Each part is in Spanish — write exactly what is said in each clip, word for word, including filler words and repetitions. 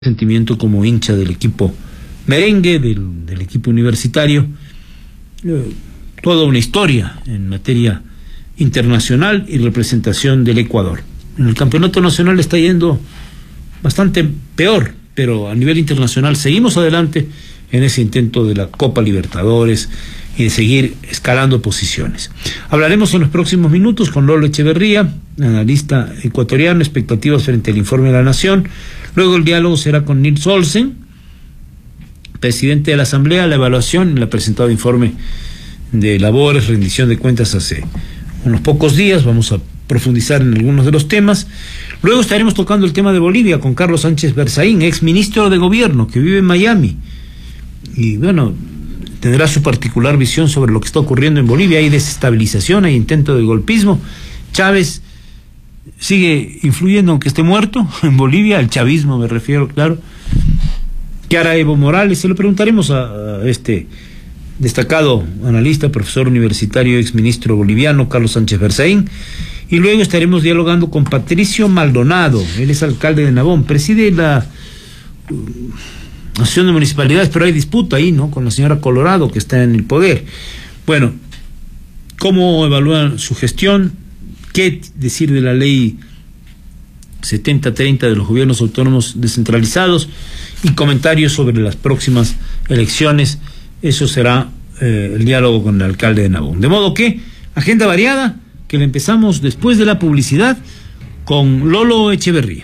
sentimiento como hincha del equipo merengue, del, del equipo universitario, eh, toda una historia en materia internacional y representación del Ecuador. En el campeonato nacional está yendo bastante peor, pero a nivel internacional seguimos adelante en ese intento de la Copa Libertadores y de seguir escalando posiciones. Hablaremos en los próximos minutos con Lolo Echeverría, analista ecuatoriano, expectativas frente al informe de la Nación. Luego el diálogo será con Nils Olsen, presidente de la Asamblea, la evaluación, le ha presentado informe de labores, rendición de cuentas hace unos pocos días. Vamos a profundizar en algunos de los temas. Luego estaremos tocando el tema de Bolivia con Carlos Sánchez Berzaín, ex ministro de Gobierno que vive en Miami. Y bueno, tendrá su particular visión sobre lo que está ocurriendo en Bolivia. Hay desestabilización, hay intento de golpismo. Chávez sigue influyendo, aunque esté muerto, en Bolivia, al chavismo me refiero, claro. ¿Qué hará Evo Morales? Se lo preguntaremos a, a este destacado analista, profesor universitario, exministro boliviano, Carlos Sánchez Berzaín. Y luego estaremos dialogando con Patricio Maldonado, él es alcalde de Nabón, preside la uh, Asociación de Municipalidades, pero hay disputa ahí, ¿no?, con la señora Colorado, que está en el poder. Bueno, ¿cómo evalúan su gestión? ¿Qué decir de la ley setenta treinta de los gobiernos autónomos descentralizados? Y comentarios sobre las próximas elecciones. Eso será eh, el diálogo con el alcalde de Nabón. De modo que, agenda variada, que la empezamos después de la publicidad con Lolo Echeverría.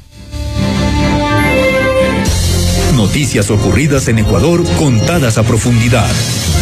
Noticias ocurridas en Ecuador contadas a profundidad.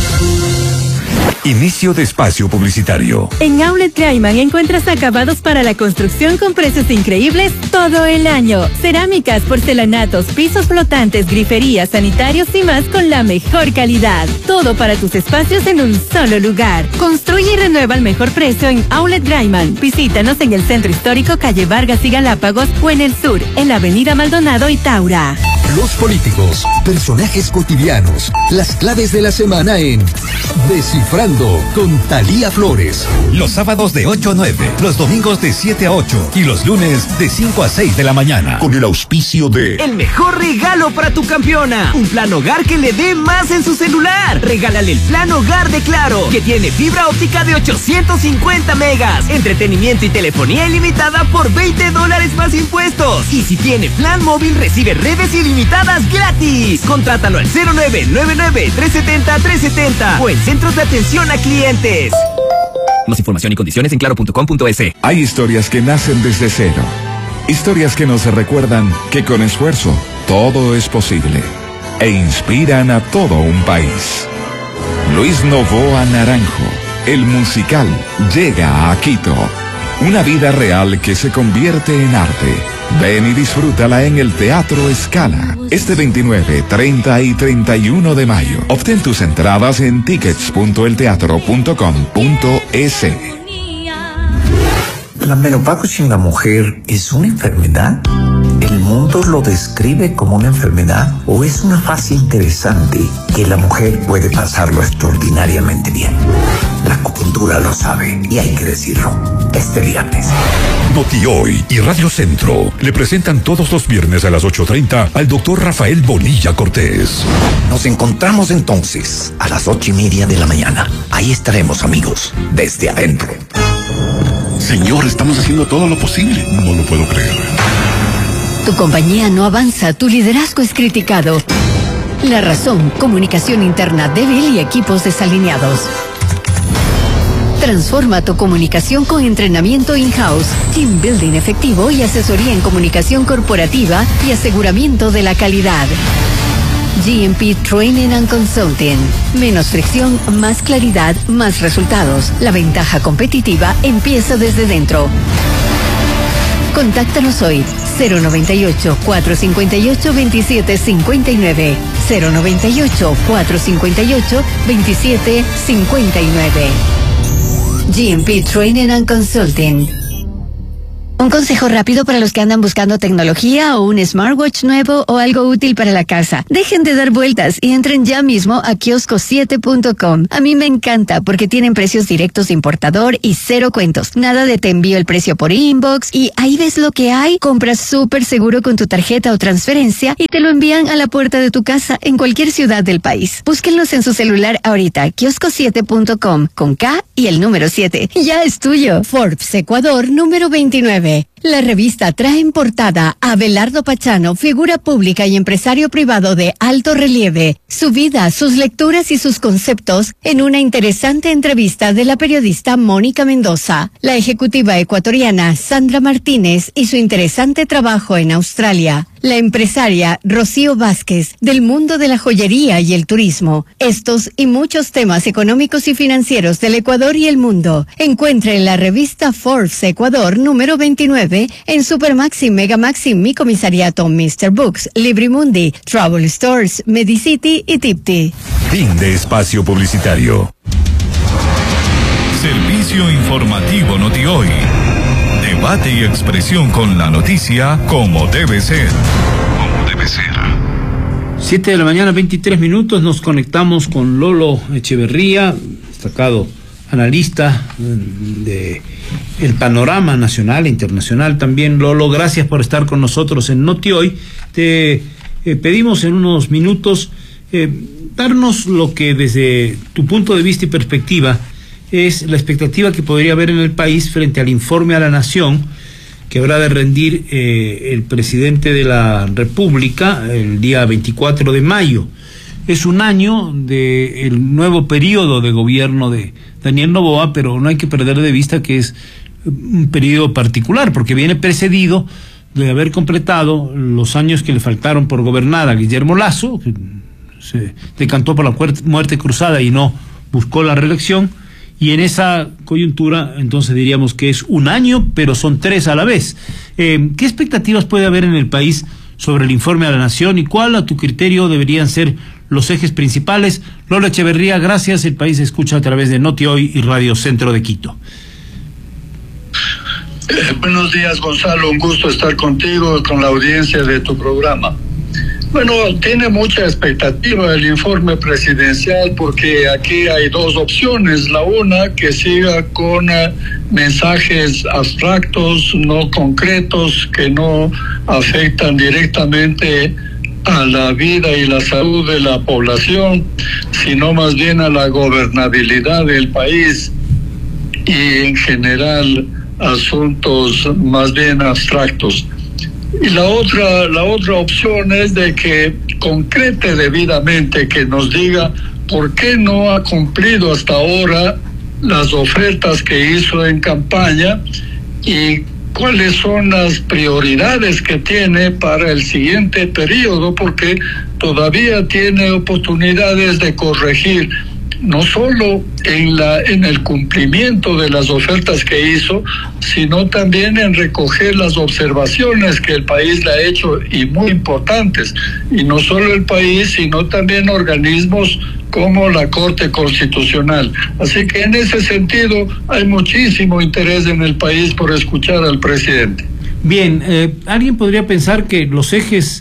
Inicio de espacio publicitario. En Outlet Graiman encuentras acabados para la construcción con precios increíbles todo el año. Cerámicas, porcelanatos, pisos flotantes, griferías, sanitarios y más con la mejor calidad. Todo para tus espacios en un solo lugar. Construye y renueva al mejor precio en Outlet Graiman. Visítanos en el Centro Histórico, calle Vargas y Galápagos, o en el sur, en la avenida Maldonado y Taura. Los políticos, personajes cotidianos, las claves de la semana en Descifrando con Talía Flores. Los sábados de ocho a nueve, los domingos de siete a ocho y los lunes de cinco a seis de la mañana. Con el auspicio de... El mejor regalo para tu campeona. Un plan hogar que le dé más en su celular. Regálale el plan hogar de Claro, que tiene fibra óptica de ochocientos cincuenta megas, entretenimiento y telefonía ilimitada por veinte dólares más impuestos. Y si tiene plan móvil, recibe redes ilimitadas gratis. Contrátalo al cero nueve nueve nueve, tres siete cero, tres siete cero o en centros de atención a clientes. Más información y condiciones en claro punto com punto es. Hay historias que nacen desde cero. Historias que nos recuerdan que con esfuerzo todo es posible. E inspiran a todo un país. Luis Novoa Naranjo, el musical, llega a Quito. Una vida real que se convierte en arte. Ven y disfrútala en el Teatro Scala, este veintinueve, treinta y treinta y uno de mayo. Obtén tus entradas en tickets punto el teatro punto com punto es. ¿La menopausia en la mujer es una enfermedad? ¿El mundo lo describe como una enfermedad o es una fase interesante que la mujer puede pasarlo extraordinariamente bien? La acupuntura lo sabe y hay que decirlo. Este viernes. Noti Hoy y Radio Centro le presentan todos los viernes a las ocho treinta al doctor Rafael Bonilla Cortés. Nos encontramos entonces a las ocho y media de la mañana. Ahí estaremos, amigos, desde adentro. Señor, estamos haciendo todo lo posible. No lo puedo creer. Tu compañía no avanza, tu liderazgo es criticado. La razón, comunicación interna débil y equipos desalineados. Transforma tu comunicación con entrenamiento in-house, team building efectivo y asesoría en comunicación corporativa y aseguramiento de la calidad. G M P Training and Consulting. Menos fricción, más claridad, más resultados. La ventaja competitiva empieza desde dentro. Contáctanos hoy, cero noventa y ocho, cuatrocientos cincuenta y ocho, veintisiete cincuenta y nueve, cero noventa y ocho, cuatrocientos cincuenta y ocho, veintisiete cincuenta y nueve. G M P Training and Consulting. Un consejo rápido para los que andan buscando tecnología o un smartwatch nuevo o algo útil para la casa. Dejen de dar vueltas y entren ya mismo a kiosco siete punto com. A mí me encanta porque tienen precios directos de importador y cero cuentos. Nada de te envío el precio por inbox y ahí ves lo que hay. Compras súper seguro con tu tarjeta o transferencia y te lo envían a la puerta de tu casa en cualquier ciudad del país. Búsquenlos en su celular ahorita. kiosco siete punto com con K y el número siete. Ya es tuyo. Forbes Ecuador número veintinueve. La revista trae en portada a Abelardo Pachano, figura pública y empresario privado de alto relieve, su vida, sus lecturas y sus conceptos en una interesante entrevista de la periodista Mónica Mendoza, la ejecutiva ecuatoriana Sandra Martínez y su interesante trabajo en Australia, la empresaria Rocío Vázquez del mundo de la joyería y el turismo. Estos y muchos temas económicos y financieros del Ecuador y el mundo. Encuentre la revista Forbes Ecuador número veintinueve en Supermax y Megamax y Mi Comisariato, mister Books, Librimundi, Travel Stores, Medicity y Tipti. Fin de espacio publicitario. Servicio informativo Notihoy. Debate y expresión con la noticia como debe ser. Como debe ser. Siete de la mañana, veintitrés minutos, nos conectamos con Lolo Echeverría, destacado analista de el panorama nacional e internacional también. Lolo, gracias por estar con nosotros en Notihoy. Te eh, pedimos en unos minutos eh, darnos lo que desde tu punto de vista y perspectiva es la expectativa que podría haber en el país frente al informe a la Nación que habrá de rendir eh, el presidente de la República el día veinticuatro de mayo. Es un año del nuevo periodo de gobierno de Daniel Noboa, pero no hay que perder de vista que es un periodo particular, porque viene precedido de haber completado los años que le faltaron por gobernar a Guillermo Lasso, que se decantó por la muerte cruzada y no buscó la reelección. Y en esa coyuntura, entonces diríamos que es un año, pero son tres a la vez. Eh, ¿Qué expectativas puede haber en el país sobre el informe a la Nación y cuál, a tu criterio, deberían ser los ejes principales? Lolo Echeverría, gracias. El país se escucha a través de Notihoy y Radio Centro de Quito. Eh, buenos días, Gonzalo. Un gusto estar contigo, con la audiencia de tu programa. Bueno, tiene mucha expectativa el informe presidencial porque aquí hay dos opciones. La una, que siga con uh, mensajes abstractos, no concretos, que no afectan directamente a la vida y la salud de la población, sino más bien a la gobernabilidad del país y en general asuntos más bien abstractos. Y la otra, la otra opción es de que concrete debidamente, que nos diga por qué no ha cumplido hasta ahora las ofertas que hizo en campaña y cuáles son las prioridades que tiene para el siguiente periodo, porque todavía tiene oportunidades de corregir no solo en la en el cumplimiento de las ofertas que hizo, sino también en recoger las observaciones que el país le ha hecho, y muy importantes, y no solo el país, sino también organismos como la Corte Constitucional. Así que en ese sentido hay muchísimo interés en el país por escuchar al presidente. Bien, eh, alguien podría pensar que los ejes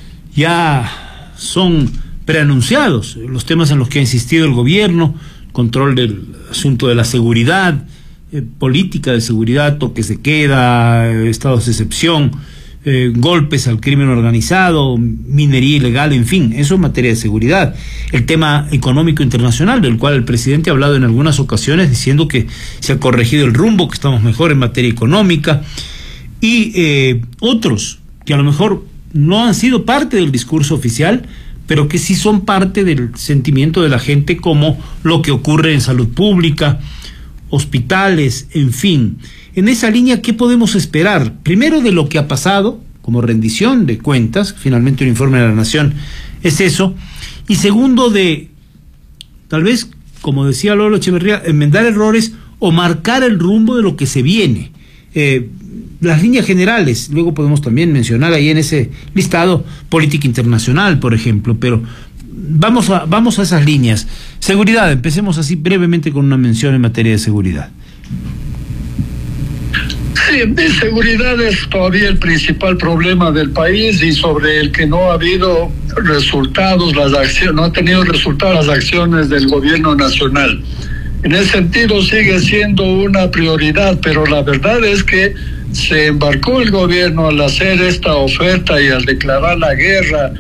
ya son preanunciados, los temas en los que ha insistido el gobierno: control del asunto de la seguridad, eh, política de seguridad, toques de queda, eh, estados de excepción, eh, golpes al crimen organizado, minería ilegal, en fin, eso en materia de seguridad. El tema económico internacional, del cual el presidente ha hablado en algunas ocasiones, diciendo que se ha corregido el rumbo, que estamos mejor en materia económica, y eh, otros que a lo mejor no han sido parte del discurso oficial, pero que sí son parte del sentimiento de la gente, como lo que ocurre en salud pública, hospitales, en fin. En esa línea, ¿qué podemos esperar? Primero, de lo que ha pasado, como rendición de cuentas, finalmente un informe de la Nación es eso, y segundo, de, tal vez, como decía Lolo Echeverría, enmendar errores o marcar el rumbo de lo que se viene. Eh, las líneas generales, luego podemos también mencionar ahí en ese listado política internacional, por ejemplo, pero vamos a, vamos a esas líneas. Seguridad, empecemos así brevemente con una mención en materia de seguridad. Sí, inseguridad es todavía el principal problema del país y sobre el que no ha habido resultados, las acciones, no ha tenido resultados las acciones del gobierno nacional. En ese sentido sigue siendo una prioridad, pero la verdad es que se embarcó el gobierno al hacer esta oferta y al declarar la guerra